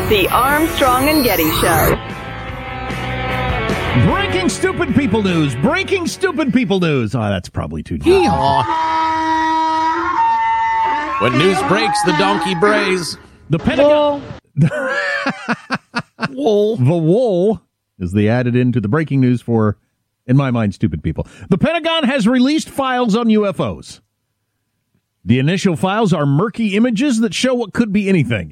The Armstrong and Getty Show. Breaking stupid people news. Breaking stupid people news. Oh, that's probably too deep. When news breaks, the donkey brays. The Pentagon. Wool. The wool is the added into the breaking news for, in my mind, stupid people. The Pentagon has released files on UFOs. The initial files are murky images that show what could be anything.